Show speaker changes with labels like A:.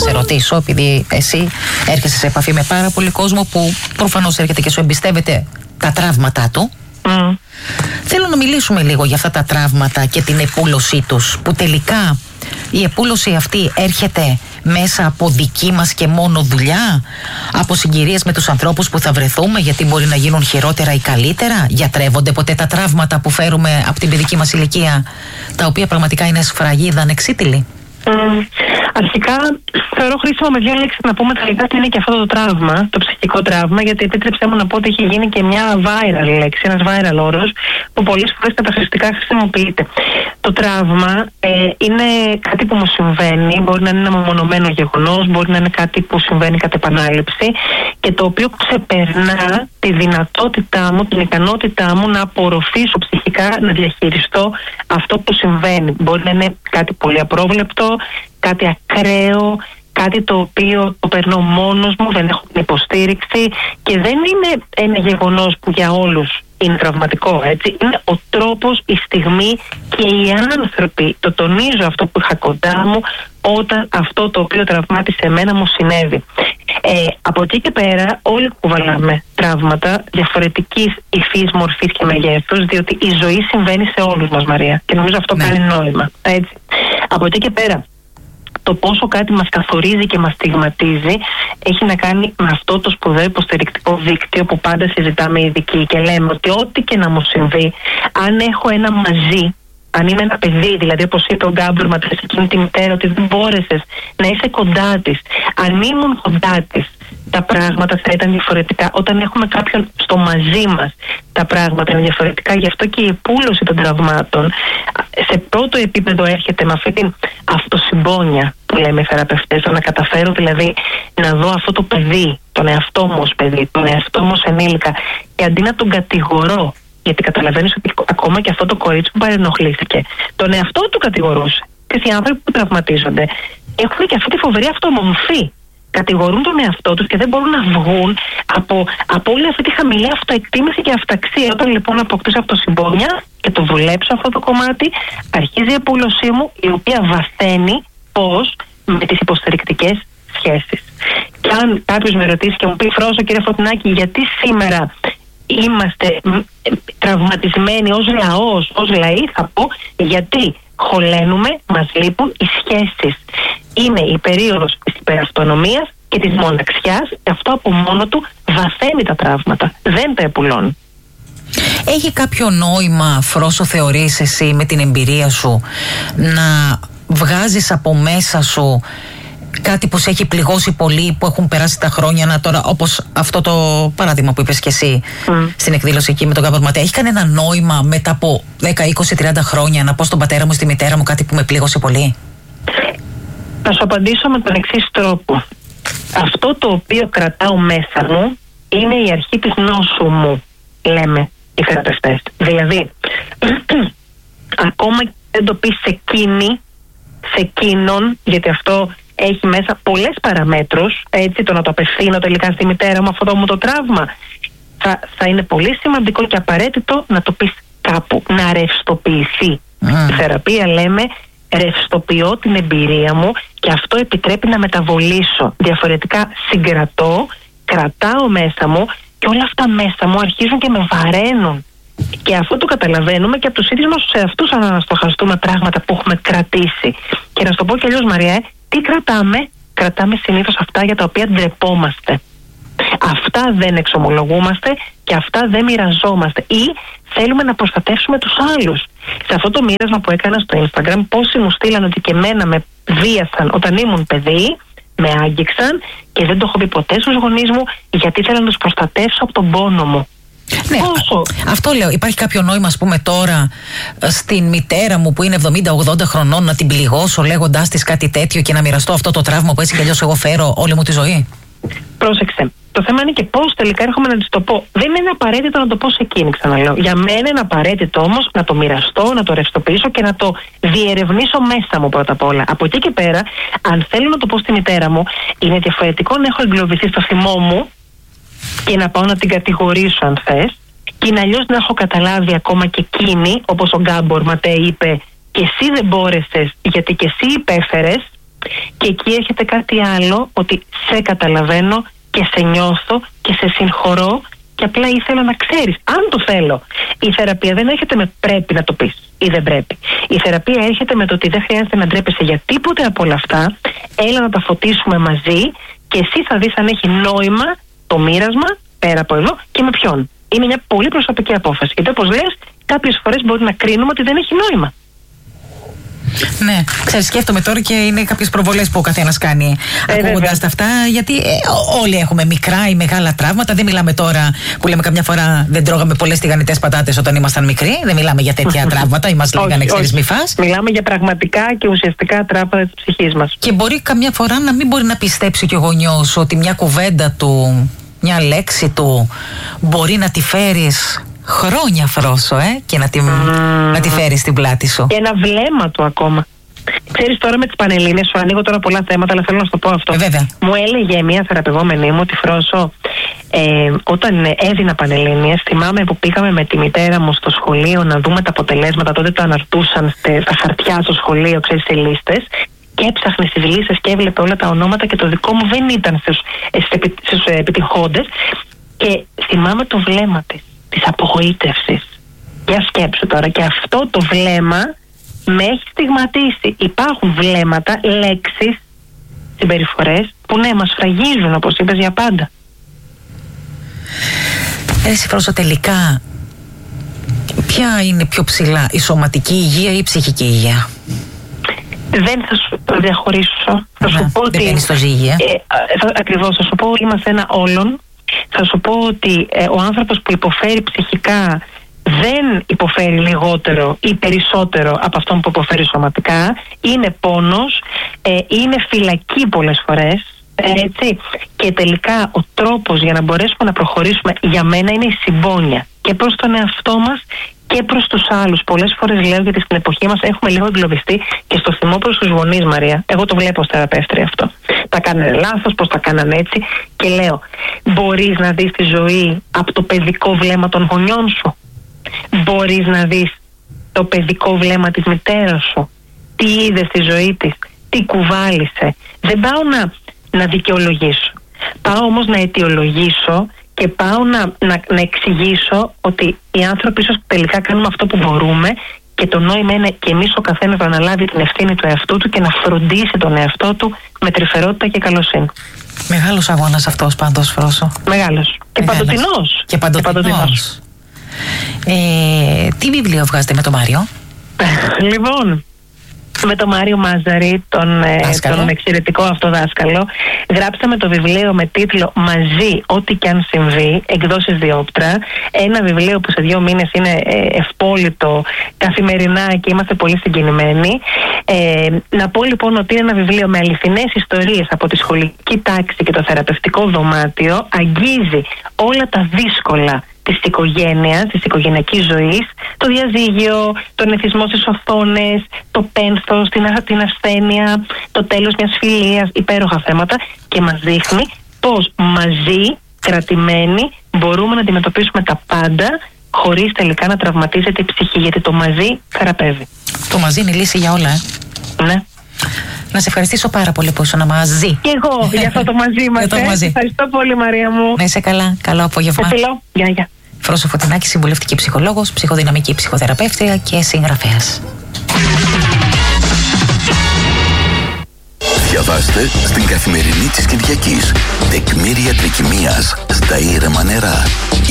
A: σε ρωτήσω, επειδή εσύ έρχεσαι σε επαφή με πάρα πολύ κόσμο που προφανώς έρχεται και σου εμπιστεύεται τα τραύματά του. Θέλω να μιλήσουμε λίγο για αυτά τα τραύματα και την επούλωσή τους, που τελικά η επούλωση αυτή έρχεται μέσα από δική μας και μόνο δουλειά, από συγκυρίες με τους ανθρώπους που θα βρεθούμε, γιατί μπορεί να γίνουν χειρότερα ή καλύτερα. Γιατρεύονται ποτέ τα τραύματα που φέρουμε από την παιδική μας ηλικία, τα οποία πραγματικά είναι σφραγίδα ανεξίτηλη?
B: Αρχικά θεωρώ χρήσιμο με δύο λέξεις να πούμε τελικά τι είναι και αυτό το τραύμα, το ψυχικό τραύμα, γιατί επίτρεψέ μου να πω ότι έχει γίνει και μια viral λέξη, ένας viral όρος που πολλές φορές καταχρηστικά χρησιμοποιείται. Το τραύμα είναι κάτι που μου συμβαίνει, μπορεί να είναι ένα μεμονωμένο γεγονός, μπορεί να είναι κάτι που συμβαίνει κατ' επανάληψη και το οποίο ξεπερνά τη δυνατότητά μου, την ικανότητά μου να απορροφήσω ψυχικά, να διαχειριστώ αυτό που συμβαίνει. Μπορεί να είναι κάτι πολύ απρόβλεπτο, κάτι ακραίο, κάτι το οποίο το περνώ μόνος μου, δεν έχω την υποστήριξη και δεν είναι ένα γεγονός που για όλους είναι τραυματικό, έτσι. Είναι ο τρόπος, η στιγμή και οι άνθρωποι, το τονίζω αυτό που είχα κοντά μου όταν αυτό το οποίο τραυμάτισε εμένα μου συνέβη. Από εκεί και πέρα όλοι κουβαλάμε τραύματα διαφορετικής υφής, μορφής και μεγέθους, διότι η ζωή συμβαίνει σε όλους μας, Μαρία, και νομίζω αυτό κάνει νόημα, έτσι. Από εκεί και πέρα, το πόσο κάτι μας καθορίζει και μας στιγματίζει έχει να κάνει με αυτό το σπουδαίο υποστηρικτικό δίκτυο που πάντα συζητάμε οι ειδικοί και λέμε ότι ό,τι και να μου συμβεί, αν έχω ένα μαζί, αν είμαι ένα παιδί, δηλαδή όπως είπε ο Γκάμπορ Ματέ σε εκείνη τη μητέρα, ότι δεν μπόρεσες να είσαι κοντά της, αν ήμουν κοντά της, τα πράγματα θα ήταν διαφορετικά. Όταν έχουμε κάποιον στο μαζί μας, τα πράγματα είναι διαφορετικά. Γι' αυτό και η επούλωση των τραυμάτων σε πρώτο επίπεδο έρχεται με αυτή την αυτοσυμπόνια που λέμε οι θεραπευτές, το να καταφέρω δηλαδή να δω αυτό το παιδί, τον εαυτό μου ως παιδί, τον εαυτό μου ως ενήλικα, και αντί να τον κατηγορώ, γιατί καταλαβαίνεις ότι ακόμα και αυτό το κορίτσι που παρενοχλήθηκε, τον εαυτό του κατηγορούσε. Και οι άνθρωποι που τραυματίζονται έχουν και αυτή τη φοβερή αυτομομφή. Κατηγορούν τον εαυτό τους και δεν μπορούν να βγουν από όλη αυτή τη χαμηλή αυτοεκτίμηση και αυταξία. Όταν λοιπόν αποκτήσω αυτοσυμπόνια και το δουλέψω αυτό το κομμάτι, αρχίζει η επούλωσή μου, η οποία βαθαίνει πώς? Με τις υποστηρικτικές σχέσεις. Και αν κάποιος με ρωτήσει και μου πει, Φρόσο, κύριε Φωτεινάκη, γιατί σήμερα είμαστε τραυματισμένοι ως λαός, ως λαοί, θα πω γιατί χωλένουμε, μας λείπουν οι σχέσεις. Είναι η περίοδος της υπεραυτονομίας και της μοναξιάς και αυτό από μόνο του βαθαίνει τα τραύματα, δεν τα επουλώνει.
A: Έχει κάποιο νόημα, Φρόσο, θεωρείς εσύ με την εμπειρία σου, να βγάζεις από μέσα σου κάτι που σε έχει πληγώσει πολύ, που έχουν περάσει τα χρόνια, τώρα, όπως αυτό το παράδειγμα που είπες και εσύ στην εκδήλωση εκεί με τον Γκάμπορ Ματέ? Έχει κανένα νόημα μετά από 10, 20, 30 χρόνια να πω στον πατέρα μου, στη μητέρα μου κάτι που με πλήγωσε πολύ?
B: Θα σου απαντήσω με τον εξής τρόπο. Αυτό το οποίο κρατάω μέσα μου είναι η αρχή της νόσου μου, λέμε οι θεραπευτές. Δηλαδή, ακόμα και δεν το πεις σε εκείνον, γιατί αυτό έχει μέσα πολλές παραμέτρους, έτσι, το να το απευθύνω τελικά στη μητέρα μου αυτό μου το τραύμα, θα είναι πολύ σημαντικό και απαραίτητο να το πεις κάπου, να ρευστοποιηθεί. Η θεραπεία, λέμε, ρευστοποιώ την εμπειρία μου και αυτό επιτρέπει να μεταβολήσω. Διαφορετικά συγκρατώ, κρατάω μέσα μου και όλα αυτά μέσα μου αρχίζουν και με βαραίνουν. Και αυτό το καταλαβαίνουμε και από τους ίδιους μας τους εαυτούς, αν αναστοχαστούμε πράγματα που έχουμε κρατήσει. Και να σου το πω κι αλλιώς, Μαρία, τι κρατάμε? Κρατάμε συνήθως αυτά για τα οποία ντρεπόμαστε. Αυτά δεν εξομολογούμαστε και αυτά δεν μοιραζόμαστε. Ή θέλουμε να προστατεύσουμε τους άλλους. Σε αυτό το μοίρασμα που έκανα στο Instagram, πόσοι μου στείλαν ότι και εμένα με βίασαν όταν ήμουν παιδί, με άγγιξαν και δεν το έχω πει ποτέ στους γονείς μου, γιατί ήθελα να τους προστατεύσω από τον πόνο μου.
A: Ναι, αυτό λέω. Υπάρχει κάποιο νόημα, ας πούμε, τώρα στην μητέρα μου που είναι 70-80 χρονών να την πληγώσω λέγοντάς της κάτι τέτοιο και να μοιραστώ αυτό το τραύμα που έτσι κι αλλιώς εγώ φέρω όλη μου τη ζωή?
B: Πρόσεξε. Το θέμα είναι και πώς τελικά έρχομαι να της το πω. Δεν είναι απαραίτητο να το πω σε εκείνη, ξαναλέω. Για μένα είναι απαραίτητο όμως να το μοιραστώ, να το ρευστοποιήσω και να το διερευνήσω μέσα μου πρώτα απ' όλα. Από εκεί και πέρα, αν θέλω να το πω στη μητέρα μου, είναι διαφορετικό να έχω εγκλωβιστεί στο θυμό μου και να πάω να την κατηγορήσω, αν θες, και είναι αλλιώς να έχω καταλάβει ακόμα και εκείνη, όπως ο Γκάμπορ Ματέ είπε, και εσύ δεν μπόρεσες γιατί και εσύ υπέφερες, Και εκεί έρχεται κάτι άλλο, ότι σε καταλαβαίνω και σε νιώθω και σε συγχωρώ και απλά ήθελα να ξέρεις, αν το θέλω. Η θεραπεία δεν έρχεται με πρέπει να το πεις ή δεν πρέπει. Η θεραπεία έρχεται με το ότι δεν χρειάζεται να ντρέπεσαι για τίποτε από όλα αυτά. Έλα να τα φωτίσουμε μαζί και εσύ θα δεις αν έχει νόημα το μοίρασμα πέρα από εδώ και με ποιον. Είναι μια πολύ προσωπική απόφαση. Γιατί όπως λες, κάποιες φορές μπορεί να κρίνουμε ότι δεν έχει νόημα.
A: Ναι, ξέρεις, σκέφτομαι τώρα και είναι κάποιες προβολές που ο καθένας κάνει ακούγοντας τα αυτά, γιατί όλοι έχουμε μικρά ή μεγάλα τραύματα. Δεν μιλάμε τώρα που λέμε καμιά φορά δεν τρώγαμε πολλές τηγανιτές πατάτες όταν ήμασταν μικροί. Δεν μιλάμε για τέτοια τραύματα ή μας λέγανε ξέρεις μη φας.
B: Μιλάμε για πραγματικά και ουσιαστικά τραύματα της ψυχής μας.
A: Και μπορεί καμιά φορά να μην μπορεί να πιστέψει και ο γονιός ότι μια κουβέντα του, μια λέξη του μπορεί να τη φέρεις χρόνια Φρόσο και να τη φέρεις στην πλάτη σου.
B: Και ένα βλέμμα του ακόμα. Ξέρεις, τώρα με τις Πανελλήνιες, σου ανοίγω τώρα πολλά θέματα, αλλά θέλω να σου το πω αυτό.
A: Βέβαια.
B: Μου έλεγε μια θεραπευόμενη μου ότι Φρόσο, όταν έδινα Πανελλήνιες, θυμάμαι που πήγαμε με τη μητέρα μου στο σχολείο να δούμε τα αποτελέσματα. Τότε το αναρτούσαν στα χαρτιά στο σχολείο, ξέρεις, σε λίστες. Και έψαχνε στις λίστες και έβλεπε όλα τα ονόματα και το δικό μου δεν ήταν στους επιτυχώντες. Και θυμάμαι το βλέμμα της απογοήτευσης. Για σκέψου τώρα, και αυτό το βλέμμα με έχει στιγματίσει. Υπάρχουν βλέμματα, λέξεις, συμπεριφορές που ναι, μας φραγίζουν, όπως είπες, για πάντα.
A: Εσύ Φρόσο, τελικά ποια είναι πιο ψηλά, η σωματική υγεία ή η ψυχική υγεία?
B: Δεν θα σου το διαχωρίσω. Θα σου πω ότι.
A: Δεν μπαίνεις στο ζύγια.
B: Ακριβώς, θα σου πω ότι είμαστε ένα όλον. Θα σου πω ότι ο άνθρωπος που υποφέρει ψυχικά δεν υποφέρει λιγότερο ή περισσότερο από αυτόν που υποφέρει σωματικά. Είναι πόνος, είναι φυλακή πολλές φορές, έτσι. Και τελικά ο τρόπος για να μπορέσουμε να προχωρήσουμε για μένα είναι η συμπόνια και προς τον εαυτό μας και προς τους άλλους. Πολλές φορές λέω, γιατί στην εποχή μας έχουμε λίγο εγκλωβιστεί και στο θυμό προς τους γονείς, Μαρία. Εγώ το βλέπω ως θεραπεύτρια αυτό. Τα κάνανε λάθος, πώς τα κάνανε έτσι. Και λέω, μπορείς να δεις τη ζωή από το παιδικό βλέμμα των γονιών σου. Μπορείς να δεις το παιδικό βλέμμα της μητέρας σου. Τι είδε στη ζωή της, τι κουβάλισε. Δεν πάω να δικαιολογήσω. Πάω όμως να αιτιολογήσω και πάω να εξηγήσω ότι οι άνθρωποι ίσως τελικά κάνουμε αυτό που μπορούμε και το νόημα είναι και εμείς ο καθένας να αναλάβει την ευθύνη του εαυτού του και να φροντίσει τον εαυτό του με τρυφερότητα και καλοσύνη.
A: Μεγάλος αγώνας αυτός πάντως, Φρόσο.
B: Μεγάλος. Και παντοτινός.
A: Και παντοτινός. Τι βιβλίο βγάζετε με τον Μάριο?
B: Λοιπόν, με τον Μάριο Μάζαρη, τον εξαιρετικό αυτό δάσκαλο, γράψαμε το βιβλίο με τίτλο «Μαζί, ό,τι κι αν συμβεί», εκδόσεις Διόπτρα. Ένα βιβλίο που σε 2 μήνες είναι ευπόλυτο καθημερινά και είμαστε πολύ συγκινημένοι. Να πω λοιπόν ότι είναι ένα βιβλίο με αληθινές ιστορίες από τη σχολική τάξη και το θεραπευτικό δωμάτιο. Αγγίζει όλα τα δύσκολα της οικογένειας, της οικογενειακής ζωής, το διαζύγιο, τον εθισμό στις οθόνες, το πένθος, την ασθένεια, το τέλος μιας φιλίας, υπέροχα θέματα, και μας δείχνει πως μαζί, κρατημένοι, μπορούμε να αντιμετωπίσουμε τα πάντα χωρίς τελικά να τραυματίζεται η ψυχή, γιατί το μαζί θεραπεύει.
A: Το μαζί είναι η λύση για όλα,
B: Ναι.
A: Να σε ευχαριστήσω πάρα πολύ που ήσουν μαζί.
B: Και εγώ για αυτό το μαζί μας. Ευχαριστώ πολύ, Μαρία μου.
A: Να είσαι καλά. Καλό απόγευμα.
B: Γεια.
A: Φρόσο Φωτεινάκη, συμβουλευτική ψυχολόγος, ψυχοδυναμική ψυχοθεραπεύτρια και συγγραφέας.
C: Διαβάστε στην Καθημερινή της Κυριακής τεκμήρια τρικυμίας στα ήρεμα νερά.